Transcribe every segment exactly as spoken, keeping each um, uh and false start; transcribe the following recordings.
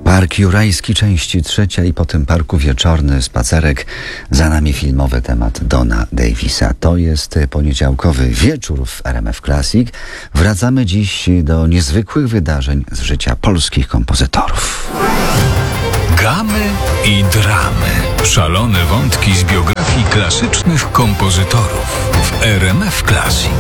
Park Jurajski, część trzecia i po tym parku wieczorny spacerek. Za nami filmowy temat Dona Davisa. To jest poniedziałkowy wieczór w R M F Classic. Wracamy dziś do niezwykłych wydarzeń z życia polskich kompozytorów. Gamy i dramy. Szalone wątki z biografii klasycznych kompozytorów w R M F Classic.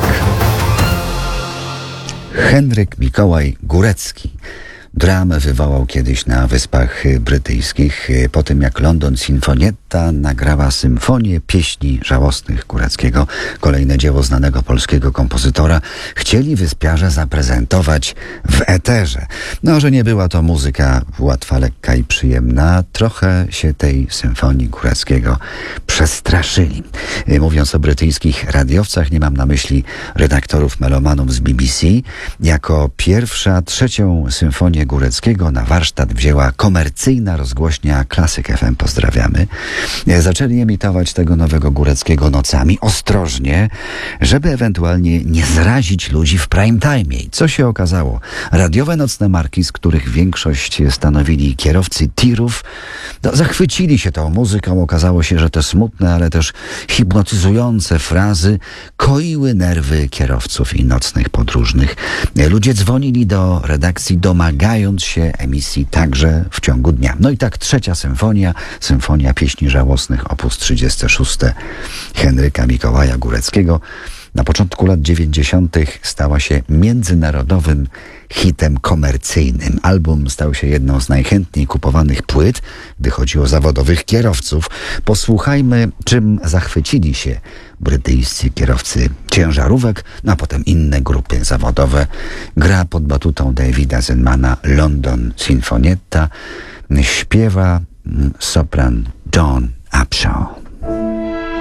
Henryk Mikołaj Górecki. Dramę wywołał kiedyś na Wyspach Brytyjskich po tym, jak London Sinfonietta nagrała symfonię pieśni żałosnych Góreckiego, kolejne dzieło znanego polskiego kompozytora. Chcieli wyspiarze zaprezentować w eterze. No, że nie była to muzyka łatwa, lekka i przyjemna, trochę się tej symfonii Góreckiego przestraszyli. Mówiąc o brytyjskich radiowcach, nie mam na myśli redaktorów melomanów z B B C. Jako pierwsza, trzecią symfonię Góreckiego na warsztat wzięła komercyjna rozgłośnia Klasyk F M. Pozdrawiamy. Zaczęli emitować tego nowego Góreckiego nocami, ostrożnie, żeby ewentualnie nie zrazić ludzi w prime time. I co się okazało? Radiowe nocne marki, z których większość stanowili kierowcy tirów, no, zachwycili się tą muzyką. Okazało się, że te smutne, ale też hipnotyzujące frazy koiły nerwy kierowców i nocnych podróżnych. Ludzie dzwonili do redakcji, domagając się emisji także w ciągu dnia. No i tak trzecia symfonia, symfonia pieśni żałosnych, opus trzydzieści sześć Henryka Mikołaja Góreckiego, na początku lat dziewięćdziesiątych stała się międzynarodowym hitem komercyjnym. Album stał się jedną z najchętniej kupowanych płyt, gdy chodzi o zawodowych kierowców. Posłuchajmy, czym zachwycili się brytyjscy kierowcy ciężarówek, no a potem inne grupy zawodowe. Gra pod batutą Davida Zenmana London Sinfonietta. Śpiewa sopran Dawn Upshaw.